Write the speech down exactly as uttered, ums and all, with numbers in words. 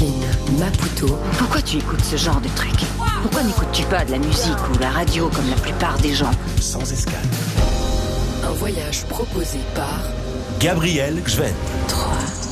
Brooklyn, Maputo. Pourquoi tu écoutes ce genre de truc? Pourquoi n'écoutes-tu pas de la musique ou la radio comme la plupart des gens? Sans escale. Un voyage proposé par Gabriel Gven. trois